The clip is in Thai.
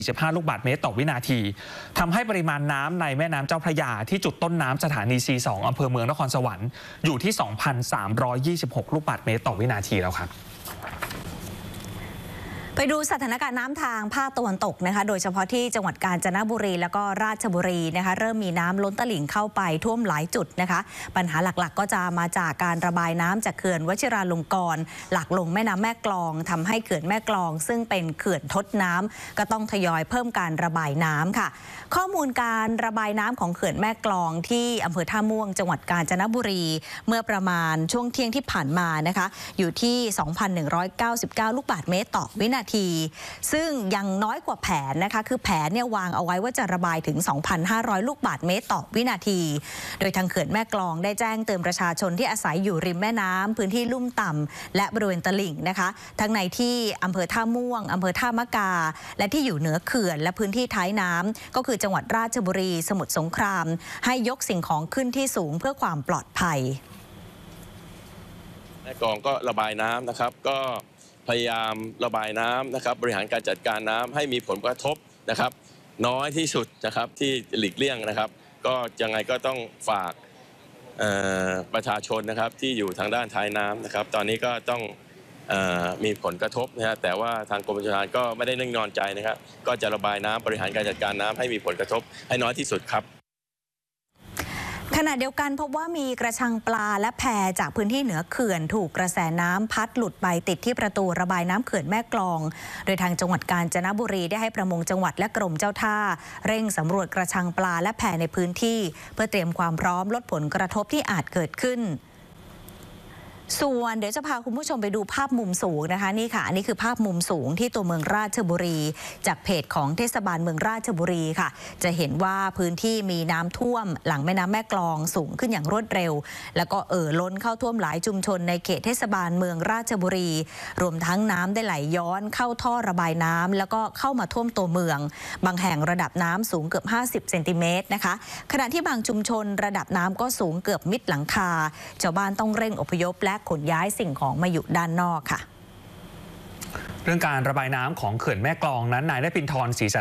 45 ลูกบาศก์เมตรต่อวินาทีทำให้ปริมาณน้ำในแม่น้ำเจ้าพระยาที่จุดต้นน้ำสถานี C2 อำเภอเมืองนครสวรรค์อยู่ที่ 2,326 ลูกบาศก์เมตรต่อวินาทีแล้วครับไปดูสถานการณ์น้ำทางภาคตะวันตกนะคะโดยเฉพาะที่จังหวัดกาญจนบุรีแล้วก็ราชบุรีนะคะเริ่มมีน้ำล้นตลิ่งเข้าไปท่วมหลายจุดนะคะปัญหาหลักๆก็จะมาจากการระบายน้ำจากเขื่อนวชิราลงกรณ์หลักลงแม่น้ำแม่กลองทำให้เขื่อนแม่กลองซึ่งเป็นเขื่อนทดน้ำก็ต้องทยอยเพิ่มการระบายน้ำค่ะข้อมูลการระบายน้ำของเขื่อนแม่กลองที่อำเภอท่าม่วงจังหวัดกาญจนบุรีเมื่อประมาณช่วงเที่ยงที่ผ่านมานะคะอยู่ที่ 2,199 ลูกบาศก์เมตรต่อวินาทีซึ่งยังน้อยกว่าแผนนะคะคือแผนเนี่ยวางเอาไว้ว่าจะระบายถึง 2,500 ลูกบาศก์เมตรต่อวินาทีโดยทางเขื่อนแม่กลองได้แจ้งเตือนประชาชนที่อาศัยอยู่ริมแม่น้ำพื้นที่ลุ่มต่ำและบริเวณตลิ่งนะคะทั้งในที่อำเภอท่าม่วงอำเภอท่ามะกาและที่อยู่เหนือเขื่อนและพื้นที่ท้ายน้ำก็คือจังหวัดราชบุรีสมุทรสงครามให้ยกสิ่งของขึ้นที่สูงเพื่อความปลอดภัยแม่กลองก็ระบายน้ำนะครับก็พยายามระบายน้ำนะครับบริหารการจัดการน้ำให้มีผลกระทบนะครับน้อยที่สุดนะครับที่หลีกเลี่ยงนะครับก็ยังไงก็ต้องฝากประชาชนนะครับที่อยู่ทางด้านท้ายน้ำนะครับตอนนี้ก็ต้องมีผลกระทบนะฮะแต่ว่าทางกรมชลประทานก็ไม่ได้นิ่งนอนใจนะครับก็จะระบายน้ำบริหารการจัดการน้ำให้มีผลกระทบให้น้อยที่สุดครับขณะเดียวกันพบว่ามีกระชังปลาและแพจากพื้นที่เหนือเขื่อนถูกกระแสน้ำพัดหลุดไปติดที่ประตูระบายน้ำเขื่อนแม่กลองโดยทางจังหวัดกาญจนบุรีได้ให้ประมงจังหวัดและกรมเจ้าท่าเร่งสำรวจกระชังปลาและแพในพื้นที่เพื่อเตรียมความพร้อมลดผลกระทบที่อาจเกิดขึ้นส่วนเดี๋ยวจะพาคุณผู้ชมไปดูภาพมุมสูงนะคะนี่ค่ะอันนี้คือภาพมุมสูงที่ตัวเมืองราชบุรีจากเพจของเทศบาลเมืองราชบุรีค่ะจะเห็นว่าพื้นที่มีน้ำท่วมหลังแม่น้ำแม่กลองสูงขึ้นอย่างรวดเร็วแล้วก็ล้นเข้าท่วมหลายชุมชนในเขตเทศบาลเมืองราชบุรีรวมทั้งน้ำได้ไหลย้อนเข้าท่อระบายน้ำแล้วก็เข้ามาท่วมตัวเมืองบางแห่งระดับน้ำสูงเกือบ50เซนติเมตรนะคะขณะที่บางชุมชนระดับน้ำก็สูงเกือบมิดหลังคาชาวบ้านต้องเร่งอพยพและขนย้ายสิ่งของมาอยู่ด้านนอกค่ะเรื่องการระบายน้ำของเขื่อนแม่กลองนั้นนายณปินทรศรี